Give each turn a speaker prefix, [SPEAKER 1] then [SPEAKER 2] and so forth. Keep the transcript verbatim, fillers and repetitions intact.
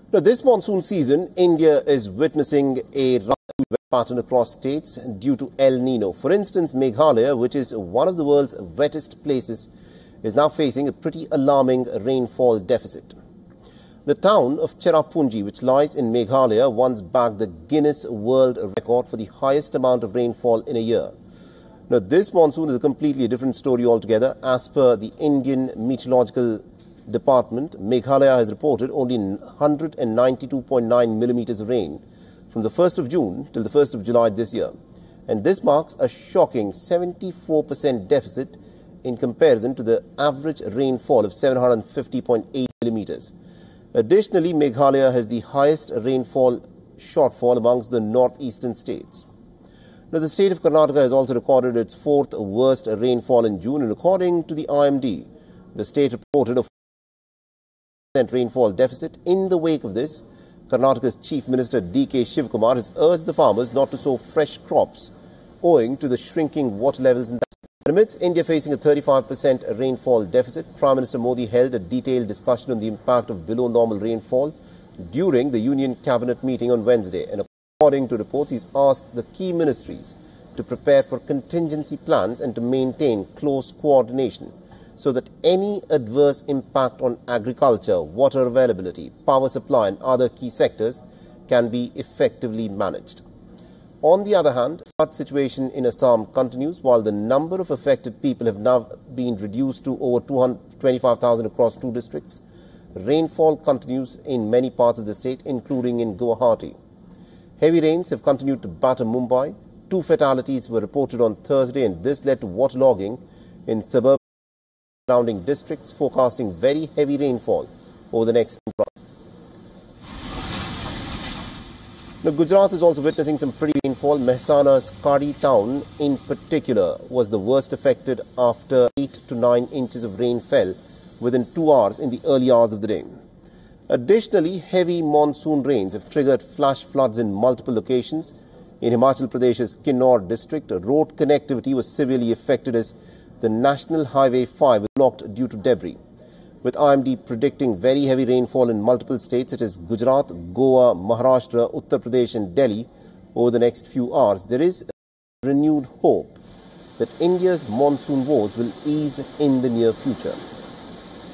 [SPEAKER 1] Now, this monsoon season, India is witnessing a wet pattern across states due to El Nino. For instance, Meghalaya, which is one of the world's wettest places, is now facing a pretty alarming rainfall deficit. The town of Cherrapunji, which lies in Meghalaya, once bagged the Guinness World Record for the highest amount of rainfall in a year. Now, this monsoon is a completely different story altogether. As per the Indian Meteorological Department, Meghalaya has reported only one hundred ninety-two point nine millimeters of rain from the first of June till the first of July this year. And this marks a shocking seventy-four percent deficit in comparison to the average rainfall of seven hundred fifty point eight millimeters. Additionally, Meghalaya has the highest rainfall shortfall amongst the northeastern states. Now, the state of Karnataka has also recorded its fourth worst rainfall in June, and according to the I M D, the state reported a four percent rainfall deficit. In the wake of this, Karnataka's Chief Minister D K Shivakumar has urged the farmers not to sow fresh crops owing to the shrinking water levels in the amidst India facing a thirty-five percent rainfall deficit. Prime Minister Modi held a detailed discussion on the impact of below normal rainfall during the Union Cabinet meeting on Wednesday, and according to reports, he's asked the key ministries to prepare for contingency plans and to maintain close coordination so that any adverse impact on agriculture, water availability, power supply and other key sectors can be effectively managed. On the other hand, the flood situation in Assam continues, while the number of affected people have now been reduced to over two hundred twenty-five thousand across two districts. Rainfall continues in many parts of the state, including in Guwahati. Heavy rains have continued to batter Mumbai. Two fatalities were reported on Thursday, and this led to waterlogging in suburban surrounding districts, forecasting very heavy rainfall over the next month. Now, Gujarat is also witnessing some pretty rainfall. Mehsana's Kadi town in particular was the worst affected after eight to nine inches of rain fell within two hours in the early hours of the day. Additionally, heavy monsoon rains have triggered flash floods in multiple locations. In Himachal Pradesh's Kinnaur district, road connectivity was severely affected as the National Highway five was blocked due to debris. With I M D predicting very heavy rainfall in multiple states such as Gujarat, Goa, Maharashtra, Uttar Pradesh and Delhi over the next few hours, there is renewed hope that India's monsoon woes will ease in the near future.